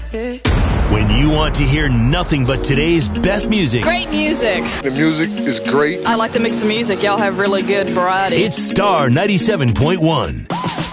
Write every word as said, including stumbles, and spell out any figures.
When you want to hear nothing but today's best music. Great music. The music is great. I like to mix the music. Y'all have really good variety. It's Star ninety-seven point one.